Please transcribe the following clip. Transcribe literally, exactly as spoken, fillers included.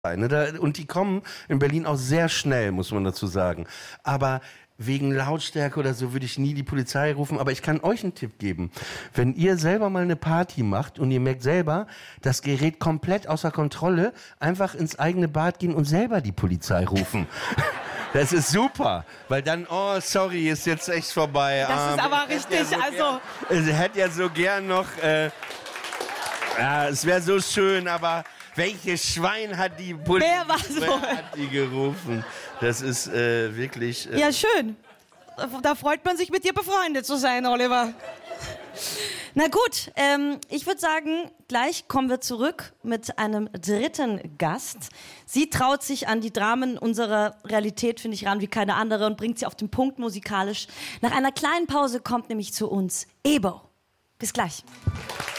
Und die kommen in Berlin auch sehr schnell, muss man dazu sagen. Aber wegen Lautstärke oder so würde ich nie die Polizei rufen. Aber ich kann euch einen Tipp geben. Wenn ihr selber mal eine Party macht und ihr merkt selber, das Gerät komplett außer Kontrolle, einfach ins eigene Bad gehen und selber die Polizei rufen. Das ist super, weil dann, oh, sorry, ist jetzt echt vorbei. Das ah, ist aber richtig, ja so also... Gern, ich hätte ja so gern noch, äh, ja, es wäre so schön, aber... Welches Schwein hat die Polizei Wer war so? Wer hat die gerufen? Das ist äh, wirklich... Äh ja, schön. Da freut man sich, mit dir befreundet zu sein, Oliver. Na gut, ähm, ich würde sagen, gleich kommen wir zurück mit einem dritten Gast. Sie traut sich an die Dramen unserer Realität, finde ich, ran wie keine andere und bringt sie auf den Punkt musikalisch. Nach einer kleinen Pause kommt nämlich zu uns Ebo. Bis gleich.